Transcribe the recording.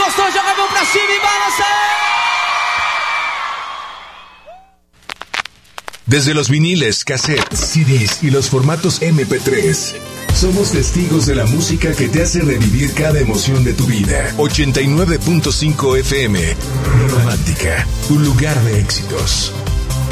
gostou, joga a mão pra cima e balança! Desde los viniles, cassettes, CDs y los formatos MP3, somos testigos de la música que te hace revivir cada emoción de tu vida. 89.5 FM, Romántica, tu lugar de éxitos.